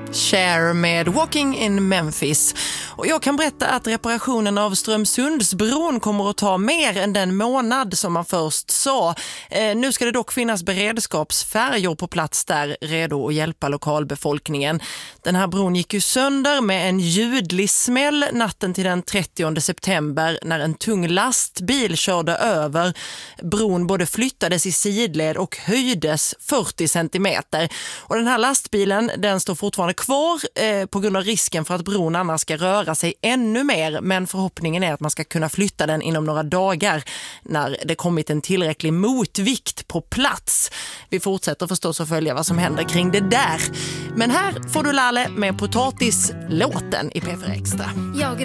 Cher med Walking in Memphis. Och jag kan berätta att reparationen av Strömsundsbron kommer att ta mer än den månad som man först sa. Nu ska det dock finnas beredskapsfärjor på plats där redo att hjälpa lokalbefolkningen. Den här bron gick ju sönder med en ljudlig smäll natten till den 30 september när en tung lastbil körde över. Bron både flyttades i sidled och höjdes 40 centimeter. Och den här lastbilen, den står fortfarande kvar på grund av risken för att bron annars ska röra sig ännu mer, men förhoppningen är att man ska kunna flytta den inom några dagar när det kommit en tillräcklig motvikt på plats. Vi fortsätter förstås att följa vad som händer kring det där. Men här får du Lalle med potatislåten i P4 Extra.